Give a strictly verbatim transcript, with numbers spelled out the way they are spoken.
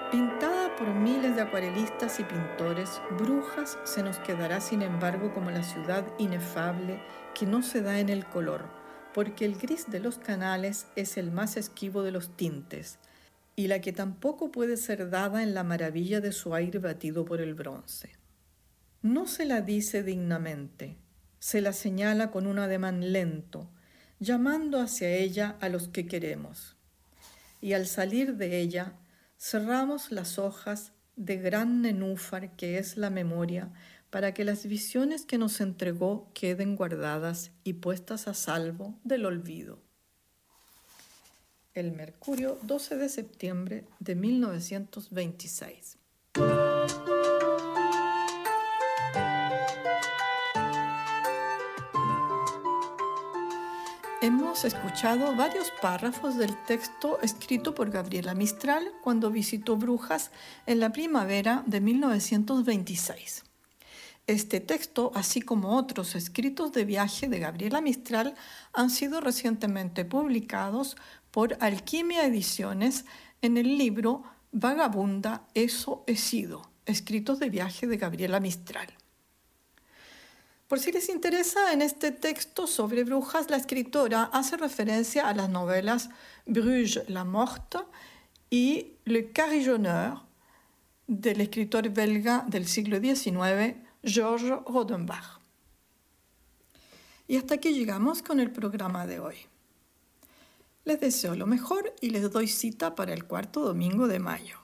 Pintada por miles de acuarelistas y pintores, Brujas se nos quedará sin embargo como la ciudad inefable que no se da en el color, porque el gris de los canales es el más esquivo de los tintes, y la que tampoco puede ser dada en la maravilla de su aire batido por el bronce. No se la dice dignamente, se la señala con un ademán lento, llamando hacia ella a los que queremos. Y al salir de ella, cerramos las hojas de gran nenúfar que es la memoria, para que las visiones que nos entregó queden guardadas y puestas a salvo del olvido. El Mercurio, doce de septiembre de mil novecientos veintiséis. Hemos escuchado varios párrafos del texto escrito por Gabriela Mistral cuando visitó Brujas en la primavera de mil novecientos veintiséis. Este texto, así como otros escritos de viaje de Gabriela Mistral, han sido recientemente publicados por Alquimia Ediciones en el libro Vagabunda, eso he sido, escritos de viaje de Gabriela Mistral. Por si les interesa, en este texto sobre Brujas, la escritora hace referencia a las novelas Bruges la Morte y Le Carillonneur del escritor belga del siglo diecinueve, Georges Rodenbach. Y hasta aquí llegamos con el programa de hoy. Les deseo lo mejor y les doy cita para el cuarto domingo de mayo.